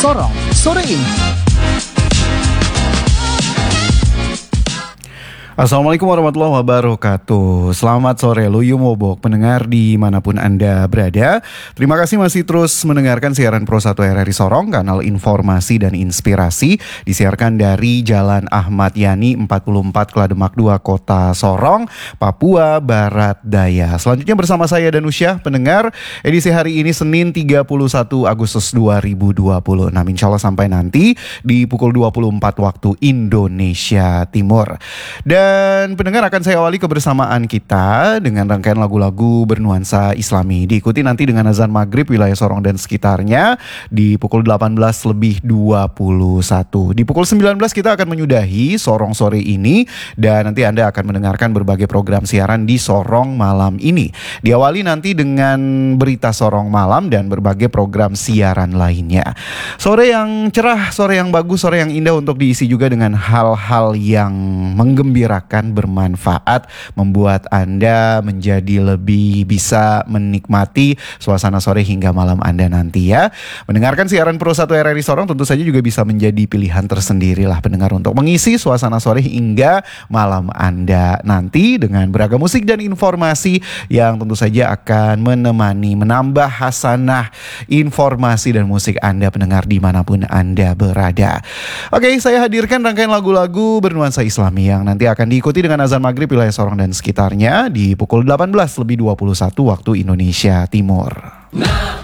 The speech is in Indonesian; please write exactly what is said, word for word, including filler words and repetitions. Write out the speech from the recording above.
Sorong sore ini. Assalamualaikum warahmatullahi wabarakatuh. Selamat sore Luyu Mobok, pendengar dimanapun Anda berada. Terima kasih masih terus mendengarkan siaran Pro satu R R I Sorong, kanal informasi dan inspirasi. Disiarkan dari Jalan Ahmad Yani empat puluh empat Klademak dua, Kota Sorong, Papua Barat Daya. Selanjutnya bersama saya Danusya, pendengar. Edisi hari ini Senin tiga puluh satu Agustus dua ribu dua puluh enam. Insya Allah sampai nanti di pukul dua puluh empat waktu Indonesia Timur. Dan Dan pendengar, akan saya awali kebersamaan kita dengan rangkaian lagu-lagu bernuansa Islami. Diikuti nanti dengan azan maghrib wilayah Sorong dan sekitarnya di pukul delapan belas lebih dua puluh satu. Di pukul sembilan belas kita akan menyudahi Sorong sore ini. Dan nanti Anda akan mendengarkan berbagai program siaran di Sorong malam ini. Diawali nanti dengan berita Sorong malam dan berbagai program siaran lainnya. Sore yang cerah, sore yang bagus, sore yang indah untuk diisi juga dengan hal-hal yang menggembirakan, akan bermanfaat, membuat Anda menjadi lebih bisa menikmati suasana sore hingga malam Anda nanti ya. Mendengarkan siaran Pro satu R R I Sorong tentu saja juga bisa menjadi pilihan tersendiri lah pendengar untuk mengisi suasana sore hingga malam Anda nanti dengan beragam musik dan informasi yang tentu saja akan menemani, menambah hasanah informasi dan musik Anda pendengar dimanapun Anda berada. Oke, saya hadirkan rangkaian lagu-lagu bernuansa Islami yang nanti akan diikuti dengan azan maghrib wilayah Sorong dan sekitarnya di pukul delapan belas lebih dua puluh satu waktu Indonesia Timur. Nah.